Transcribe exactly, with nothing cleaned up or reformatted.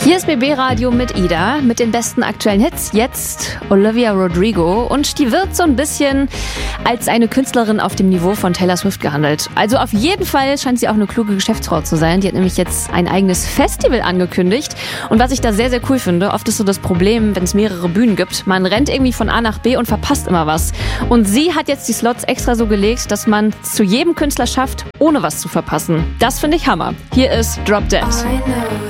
Hier ist B B Radio mit Ida, mit den besten aktuellen Hits. Jetzt Olivia Rodrigo, und die wird so ein bisschen als eine Künstlerin auf dem Niveau von Taylor Swift gehandelt. Also auf jeden Fall scheint sie auch eine kluge Geschäftsfrau zu sein. Die hat nämlich jetzt ein eigenes Festival angekündigt. Und was ich da sehr, sehr cool finde, oft ist so das Problem, wenn es mehrere Bühnen gibt, man rennt irgendwie von A nach B und verpasst immer was. Und sie hat jetzt die Slots extra so gelegt, dass man zu jedem Künstler schafft, ohne was zu verpassen. Das finde ich Hammer. Hier ist Drop Dead.